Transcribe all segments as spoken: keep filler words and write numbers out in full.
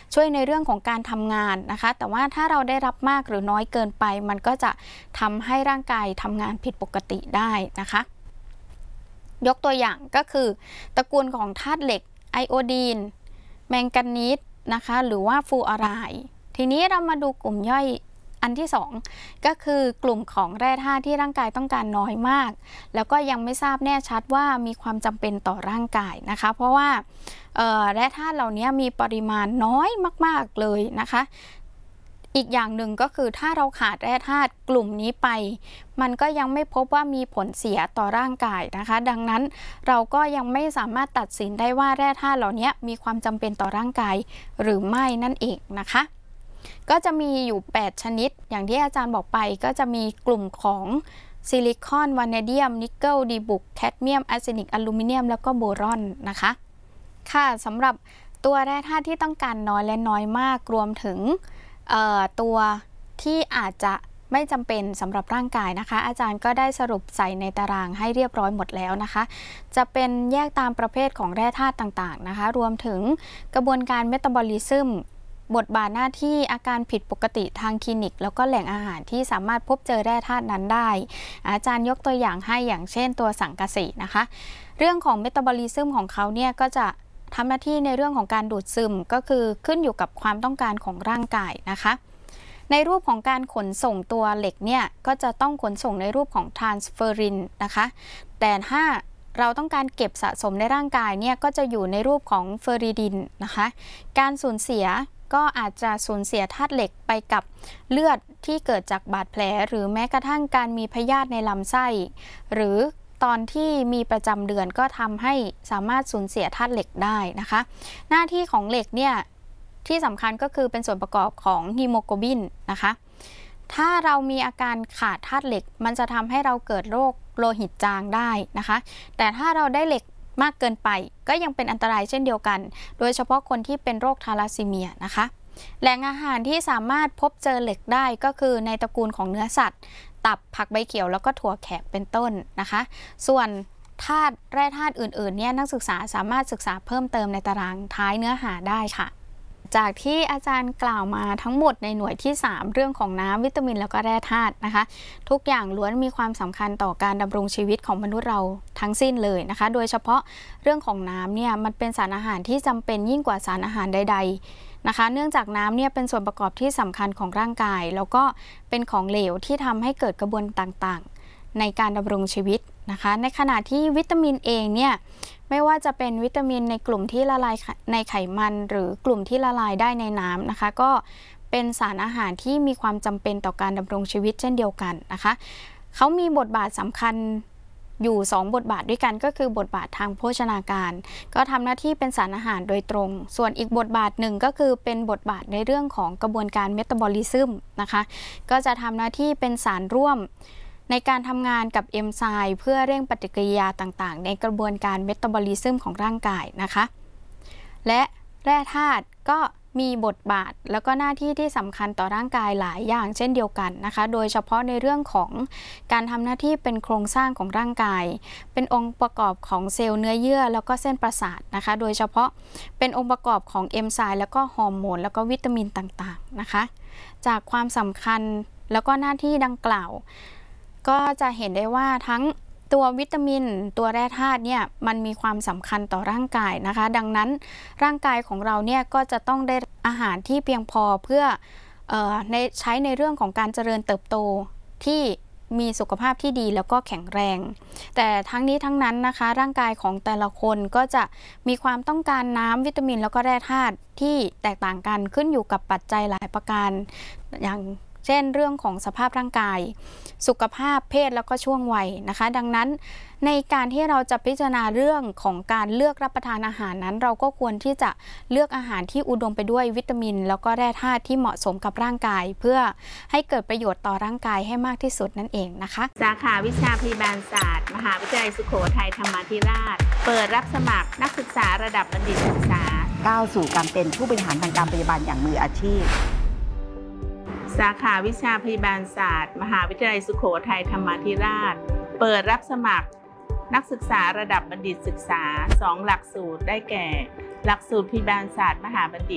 ช่วยในเรื่องของการทำงานนะคะแต่ว่าถ้าเราได้รับมากหรือน้อยเกินไปมันก็จะทำให้ร่างกายทำงานผิดปกติได้นะคะยกตัวอย่างก็คือตระกูลของธาตุเหล็กไอโอดีนแมงกานีสนะคะหรือว่าฟลูออไรด์ทีนี้เรามาดูกลุ่มย่อยอันที่สองก็คือกลุ่มของแร่ธาตุที่ร่างกายต้องการน้อยมากแล้วก็ยังไม่ทราบแน่ชัดว่ามีความจำเป็นต่อร่างกายนะคะเพราะว่าแร่ธาตุเหล่านี้มีปริมาณน้อยมากๆเลยนะคะอีกอย่างหนึ่งก็คือถ้าเราขาดแร่ธาตุกลุ่มนี้ไปมันก็ยังไม่พบว่ามีผลเสียต่อร่างกายนะคะดังนั้นเราก็ยังไม่สามารถตัดสินได้ว่าแร่ธาตุเหล่านี้มีความจำเป็นต่อร่างกายหรือไม่นั่นเองนะคะก็จะมีอยู่แปดชนิดอย่างที่อาจารย์บอกไปก็จะมีกลุ่มของซิลิคอนวานาเดียมนิกเกิลดีบุกแคดเมียมอาร์เซนิกอลูมิเนียมแล้วก็โบรอนนะคะค่ะสำหรับตัวแร่ธาตุที่ต้องการน้อยและน้อยมากรวมถึงตัวที่อาจจะไม่จำเป็นสำหรับร่างกายนะคะอาจารย์ก็ได้สรุปใส่ในตารางให้เรียบร้อยหมดแล้วนะคะจะเป็นแยกตามประเภทของแร่ธาตุต่างๆนะคะรวมถึงกระบวนการเมตาบอลิซึมบทบาทหน้าที่อาการผิดปกติทางคลินิกแล้วก็แหล่งอาหารที่สามารถพบเจอแร่ธาตุนั้นได้อาจารย์ยกตัวอย่างให้อย่างเช่นตัวสังกะสีนะคะเรื่องของเมตาบอลิซึมของเขาเนี่ยก็จะทำหน้าที่ในเรื่องของการดูดซึมก็คือขึ้นอยู่กับความต้องการของร่างกายนะคะในรูปของการขนส่งตัวเหล็กเนี่ยก็จะต้องขนส่งในรูปของทรานสเฟอรินนะคะแต่ถ้าเราต้องการเก็บสะสมในร่างกายเนี่ยก็จะอยู่ในรูปของเฟอริดินนะคะการสูญเสียก็อาจจะสูญเสียธาตุเหล็กไปกับเลือดที่เกิดจากบาดแผลหรือแม้กระทั่งการมีพยาธิในลำไส้หรือตอนที่มีประจำเดือนก็ทำให้สามารถสูญเสียธาตุเหล็กได้นะคะหน้าที่ของเหล็กเนี่ยที่สำคัญก็คือเป็นส่วนประกอบของฮีโมโกลบินนะคะถ้าเรามีอาการขาดธาตุเหล็กมันจะทำให้เราเกิดโรคโลหิตจางได้นะคะแต่ถ้าเราได้เหล็กมากเกินไปก็ยังเป็นอันตรายเช่นเดียวกันโดยเฉพาะคนที่เป็นโรคทาลัสซีเมียนะคะแหล่งอาหารที่สามารถพบเจอเหล็กได้ก็คือในตระกูลของเนื้อสัตว์ตับผักใบเขียวแล้วก็ถั่วแขกเป็นต้นนะคะส่วนธาตุแร่ธาตุอื่นๆเนี่ยนักศึกษาสามารถศึกษาเพิ่มเติมในตารางท้ายเนื้อหาได้ค่ะจากที่อาจารย์กล่าวมาทั้งหมดในหน่วยที่สามเรื่องของน้ำวิตามินแล้วก็แร่ธาตุนะคะทุกอย่างล้วนมีความสำคัญต่อการดำรงชีวิตของมนุษย์เราทั้งสิ้นเลยนะคะโดยเฉพาะเรื่องของน้ำเนี่ยมันเป็นสารอาหารที่จำเป็นยิ่งกว่าสารอาหารใดๆนะคะเนื่องจากน้ำเนี่ยเป็นส่วนประกอบที่สำคัญของร่างกายแล้วก็เป็นของเหลวที่ทำให้เกิดกระบวนต่างๆในการดำรงชีวิตนะคะในขณะที่วิตามินเองเนี่ยไม่ว่าจะเป็นวิตามินในกลุ่มที่ละลายในไขมันหรือกลุ่มที่ละลายได้ในน้ำนะคะก็เป็นสารอาหารที่มีความจำเป็นต่อการดำรงชีวิตเช่นเดียวกันนะคะเขามีบทบาทสำคัญอยู่สองบทบาทด้วยกันก็คือบทบาททางโภชนาการก็ทำหน้าที่เป็นสารอาหารโดยตรงส่วนอีกบทบาทหนึ่งก็คือเป็นบทบาทในเรื่องของกระบวนการเมตาบอลิซึมนะคะก็จะทำหน้าที่เป็นสารร่วมในการทำงานกับเอนไซม์เพื่อเร่งปฏิกิริยาต่างๆในกระบวนการเมตาบอลิซึมของร่างกายนะคะและแร่ธาตุก็มีบทบาทแล้วก็หน้าที่ที่สำคัญต่อร่างกายหลายอย่างเช่นเดียวกันนะคะโดยเฉพาะในเรื่องของการทำหน้าที่เป็นโครงสร้างของร่างกายเป็นองค์ประกอบของเซลล์เนื้อเยื่อแล้วก็เส้นประสาทนะคะโดยเฉพาะเป็นองค์ประกอบของเอนไซม์แล้วก็ฮอร์โมนแล้วก็วิตามินต่างๆนะคะจากความสำคัญแล้วก็หน้าที่ดังกล่าวก็จะเห็นได้ว่าทั้งตัววิตามินตัวแร่ธาตุเนี่ยมันมีความสำคัญต่อร่างกายนะคะดังนั้นร่างกายของเราเนี่ยก็จะต้องได้อาหารที่เพียงพอเพื่อเอ่อในใช้ในเรื่องของการเจริญเติบโตที่มีสุขภาพที่ดีแล้วก็แข็งแรงแต่ทั้งนี้ทั้งนั้นนะคะร่างกายของแต่ละคนก็จะมีความต้องการน้ำวิตามินแล้วก็แร่ธาตุที่แตกต่างกันขึ้นอยู่กับปัจจัยหลายประการอย่างเช่นเรื่องของสภาพร่างกายสุขภาพเพศแล้วก็ช่วงวัยนะคะดังนั้นในการที่เราจะพิจารณาเรื่องของการเลือกรับประทานอาหารนั้นเราก็ควรที่จะเลือกอาหารที่อุดมไปด้วยวิตามินแล้วก็แร่ธาตุที่เหมาะสมกับร่างกายเพื่อให้เกิดประโยชน์ต่อร่างกายให้มากที่สุดนั่นเองนะคะสาขาวิชาพยาบาลศาสตร์มหาวิทยาลัยสุโขทัยธรรมาธิราชเปิดรับสมัครนักศึกษาระดับบัณฑิตศึกษาก้าวสู่การเป็นผู้บริหารทางการพยาบาลอย่างมืออาชีพสาขาวิชาพยาบาลศาสตร์มหาวิทยาลัยสุโขทัยธรรมาธิราชเปิดรับสมัครนักศึกษาระดับบัณฑิตศึกษาสองหลักสูตรได้แก่หลักสูตรพยาบาลศาสตร์มหาบัณฑิต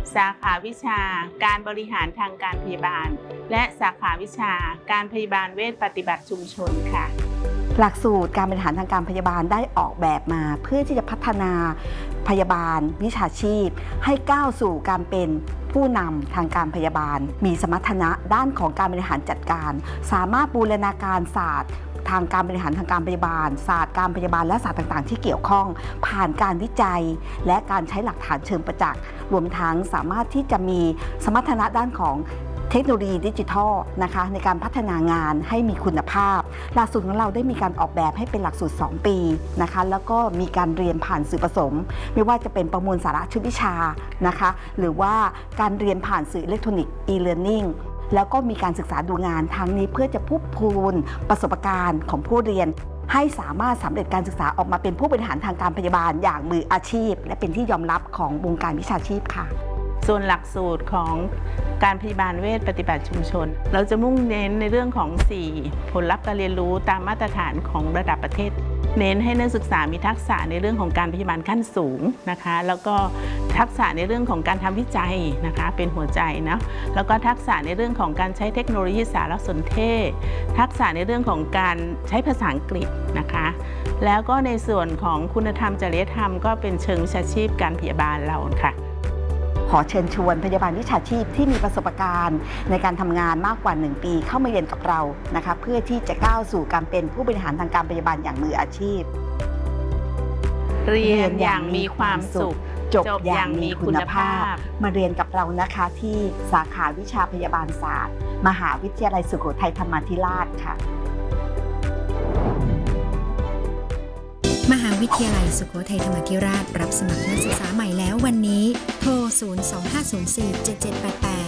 สาขาวิชาการบริหารทางการพยาบาลและสาขาวิชาการพยาบาลเวชปฏิบัติชุมชนค่ะหลักสูตรการบริหารทางการพยาบาลได้ออกแบบมาเพื่อที่จะพัฒนาพยาบาลวิชาชีพให้ก้าวสู่การเป็นผู้นำทางการพยาบาลมีสมรรถนะด้านของการบริหารจัดการสามารถบูรณาการศาสตร์ทางการบริหารทางการพยาบาลศาสตร์การพยาบาลและศาสตร์ต่างๆที่เกี่ยวข้องผ่านการวิจัยและการใช้หลักฐานเชิงประจักษ์รวมทั้งสามารถที่จะมีสมรรถนะด้านของเทคโนโลยีดิจิทัลนะคะในการพัฒนางานให้มีคุณภาพหลักสูตรของเราได้มีการออกแบบให้เป็นหลักสูตรสองปีนะคะแล้วก็มีการเรียนผ่านสื่อผสมไม่ว่าจะเป็นประมวลสาระชุดวิชานะคะหรือว่าการเรียนผ่านสื่ออิเล็กทรอนิกส์ e-learning แล้วก็มีการศึกษาดูงานทั้งนี้เพื่อจะพูดพูนประสบการณ์ของผู้เรียนให้สามารถสำเร็จการศึกษาออกมาเป็นผู้บริหารทางการพยาบาลอย่างมืออาชีพและเป็นที่ยอมรับของวงการวิชาชีพค่ะส่วนหลักสูตรของการพยาบาลเวชปฏิบัติชุมชนเราจะมุ่งเน้นในเรื่องของสี่ผลลัพธ์การเรียนรู้ตามมาตรฐานของระดับประเทศเน้นให้นักศึกษามีทักษะในเรื่องของการพยาบาลขั้นสูงนะคะแล้วก็ทักษะในเรื่องของการทำวิจัยนะคะเป็นหัวใจนะแล้วก็ทักษะในเรื่องของการใช้เทคโนโลยีสารสนเทศทักษะในเรื่องของการใช้ภาษาอังกฤษนะคะแล้วก็ในส่วนของคุณธรรมจริยธรรมก็เป็นเชิงวิชาชีพการพยาบาลเราค่ะขอเชิญชวนพยาบาลวิชาชีพที่มีประสบการณ์ในการทำงานมากกว่าหนึ่งปีเข้ามาเรียนกับเรานะคะเพื่อที่จะก้าวสู่การเป็นผู้บริหารทางการพยาบาลอย่างมืออาชีพเรียนอย่างมีความสุขจบอย่างมีคุณภาพมาเรียนกับเรานะคะที่สาขาวิชาพยาบาลศาสตร์มหาวิทยาลัยสุโขทัยธรรมาธิราชค่ะมหาวิทยาลัยสุโขทัยธรรมาธิราชรับสมัครนักศึกษาใหม่แล้ววันนี้โทรศูนย์ สอง ห้า ศูนย์ สี่ เจ็ด เจ็ด แปด แปด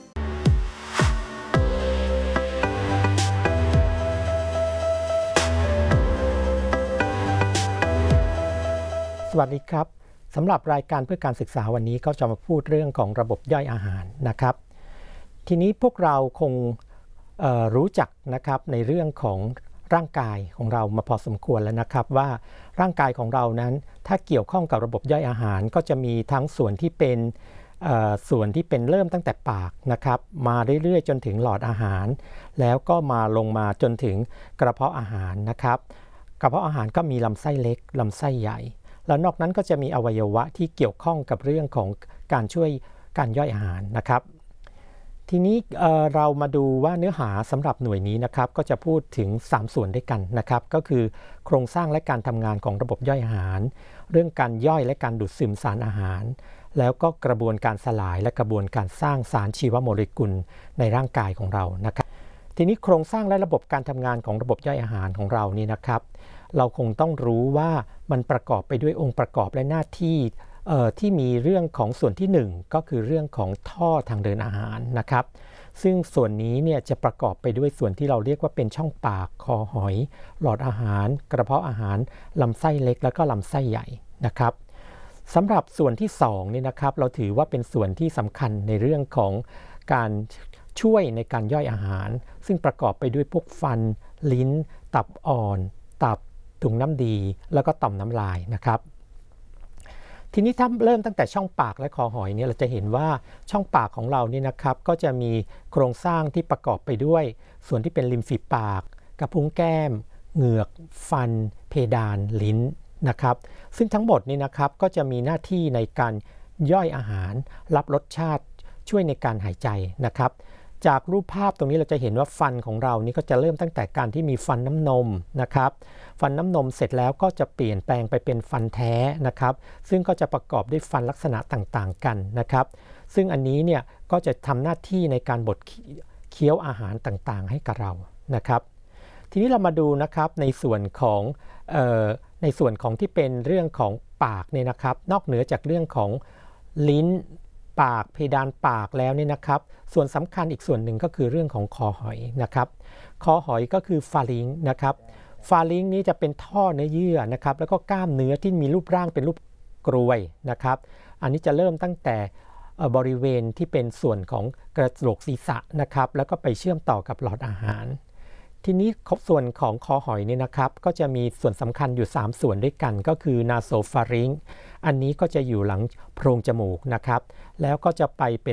สวัสดีครับสำหรับรายการเพื่อการศึกษาวันนี้ก็จะมาพูดเรื่องของระบบย่อยอาหารนะครับทีนี้พวกเราคงเอ่อรู้จักนะครับในเรื่องของร่างกายของเรามาพอสมควรแล้วนะครับว่าร่างกายของเรานั้นถ้าเกี่ยวข้องกับระบบย่อยอาหารก็จะมีทั้งส่วนที่เป็นส่วนที่เป็นเริ่มตั้งแต่ปากนะครับมาเรื่อยๆจนถึงหลอดอาหารแล้วก็มาลงมาจนถึงกระเพาะอาหารนะครับกระเพาะอาหารก็มีลำไส้เล็กลำไส้ใหญ่แล้วนอกนั้นก็จะมีอวัยวะที่เกี่ยวข้องกับเรื่องของการช่วยการย่อยอาหารนะครับทีนี้ เ, เรามาดูว่าเนื้อหาสำหรับหน่วยนี้นะครับก็จะพูดถึงสามส่วนด้วยกันนะครับก็คือโครงสร้างและการทำงานของระบบย่อยอาหารเรื่องการย่อยและการดูดซึมสารอาหารแล้วก็กระบวนการสลายและกระบวนการสร้างสารชีวโมเลกุลในร่างกายของเรานะครับทีนี้โครงสร้างและระบบการทำงานของระบบย่อยอาหารของเรานี่นะครับเราคงต้องรู้ว่ามันประกอบไปด้วยองค์ประกอบและหน้าที่ที่มีเรื่องของส่วนที่หนึ่งก็คือเรื่องของท่อทางเดินอาหารนะครับซึ่งส่วนนี้เนี่ยจะประกอบไปด้วยส่วนที่เราเรียกว่าเป็นช่องปากคอหอยหลอดอาหารกระเพาะอาหารลำไส้เล็กแล้วก็ลำไส้ใหญ่นะครับสำหรับส่วนที่สองนี่นะครับเราถือว่าเป็นส่วนที่สำคัญในเรื่องของการช่วยในการย่อยอาหารซึ่งประกอบไปด้วยพวกฟันลิ้นตับอ่อนตับถุงน้ำดีแล้วก็ต่อมน้ำลายนะครับทีนี้ถ้าเริ่มตั้งแต่ช่องปากและคอหอยเนี่ยเราจะเห็นว่าช่องปากของเรานี่นะครับก็จะมีโครงสร้างที่ประกอบไปด้วยส่วนที่เป็นริมฝีปากกระพุ้งแก้มเหงือกฟันเพดานลิ้นนะครับซึ่งทั้งหมดนี่นะครับก็จะมีหน้าที่ในการย่อยอาหารรับรสชาติช่วยในการหายใจนะครับจากรูปภาพตรงนี้เราจะเห็นว่าฟันของเรานี่ก็จะเริ่มตั้งแต่การที่มีฟันน้ำนมนะครับฟันน้ำนมเสร็จแล้วก็จะเปลี่ยนแปลงไปเป็นฟันแท้นะครับซึ่งก็จะประกอบด้วยฟันลักษณะต่างๆกันนะครับซึ่งอันนี้เนี่ยก็จะทำหน้าที่ในการบดเคี้ยวอาหารต่างๆให้กับเรานะครับทีนี้เรามาดูนะครับในส่วนของเอ่อในส่วนของที่เป็นเรื่องของปากเนี่ยนะครับนอกเหนือจากเรื่องของลิ้นปากเพดานปากแล้วเนี่ยนะครับส่วนสำคัญอีกส่วนหนึ่งก็คือเรื่องของคอหอยนะครับคอหอยก็คือฟาริงก์นะครับฟาริงก์นี้จะเป็นท่อเนื้อเยื่อนะครับแล้วก็กล้ามเนื้อที่มีรูปร่างเป็นรูปกรวยนะครับอันนี้จะเริ่มตั้งแต่บริเวณที่เป็นส่วนของกระโหลกศีรษะนะครับแล้วก็ไปเชื่อมต่อกับหลอดอาหารทีนี้ส่วนของคอหอยเนี่ยนะครับก็จะมีส่วนสำคัญอยู่สามส่วนด้วยกันก็คือนาโซฟาริงอันนี้ก็จะอยู่หลังโพรงจมูกนะครับแล้วก็จะไปเป็น